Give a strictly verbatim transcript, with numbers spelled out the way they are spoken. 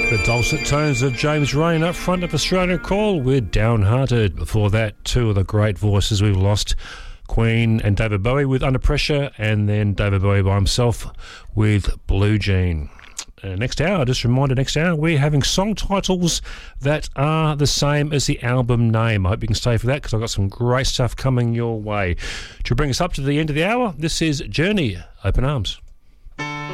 The dulcet tones of James Rain up front of Australian Call with Downhearted. Before that, two of the great voices we've lost, Queen and David Bowie with Under Pressure, and then David Bowie by himself with Blue Jean. Uh, next hour, just a reminder, next hour we're having song titles that are the same as the album name. I hope you can stay for that because I've got some great stuff coming your way. To bring us up to the end of the hour, this is Journey, Open Arms.